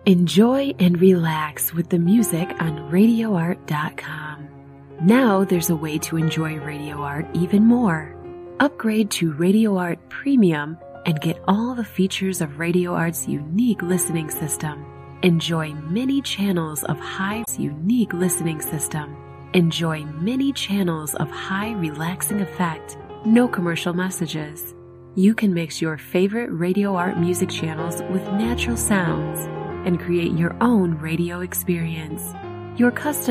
Enjoy and relax with the music on RadioArt.com. Now there's a way to enjoy Radio Art even more. Upgrade to Radio Art Premium and get all the features of Radio Art's unique listening system. Enjoy many channels of high relaxing effect, no commercial messages. You can mix your favorite Radio Art music channels with natural sounds and create your own radio experience. Your custom